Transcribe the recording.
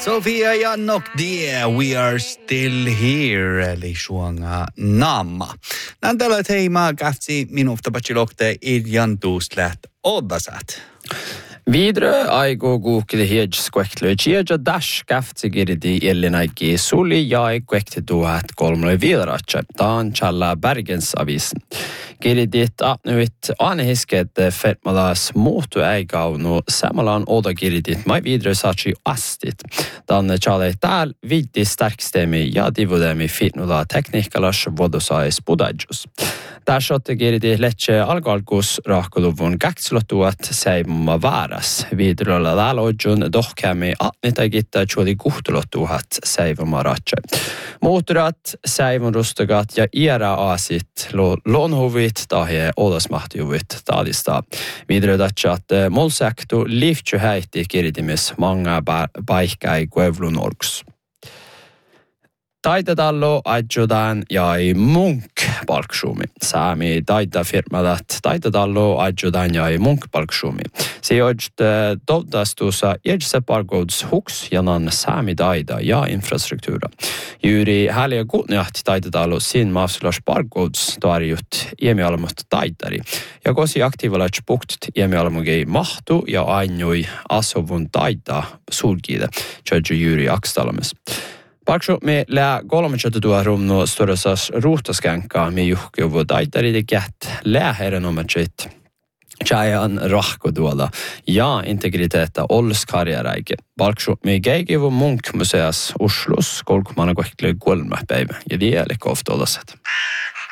Sofia ja Nokdie, we are still here, eli suanga naama. Näntälä teima kähtsi minuuta patsilokte idjantuust läht odasat. Vidre aigo kuukili hiedjus kuektlu chiedja dash käftsi girdi elinaiki suli jai kuekti tuhat kolmelle viidaratsa. Taan challa Bergens avis. Girdit apnuit anehisket fermalas muutu äikaunu samalan oda girdit mai vidre sachi astit. Dan chale tääl viitti starkstemi ja divudemi fitnula tekniikalas vodosais budajus. Tässä girdi letse algalkus rahkuluvun käktsulotuat seimma vaaras. Vidröllä lälojun dohkämi atnitagitta chuli kuhtulotuhat seivama ratse. Muuturat, seivun rustagat ja iera aasit lonhuvit tahje odasmahtujuvit taadista. Vidrödatchat molsektu liftju häitti girdimis manga paikkai kuevlun orks. Taitatallo adjudan jäi munk palksumi. Saami taitafirmadat taitatallo adjudan jäi munk palksumi. Se ojt dovdastusa edse pargods huks janan saami taida ja infrastruktuura. Juuri häliä kutniahti taitatallo sin maafsulas pargods tarjut iemialmut taitari. Ja kosi aktiivalats pukt iemialmugi mahtu ja ainjui asuvun taita sulkide. Tjödju juuri akstalamis. Parksumi lää 30 000 rumno storasas ruuhtaskänkkaa mi juhkiuvu taitari kät lää erinomaisesti chajan rahkoduola ja integriteetta olskarjäräike. Parksumi geikivu munkmuseas Oslos kolkumana kohtle 3 päivä ja vielä koftolaset.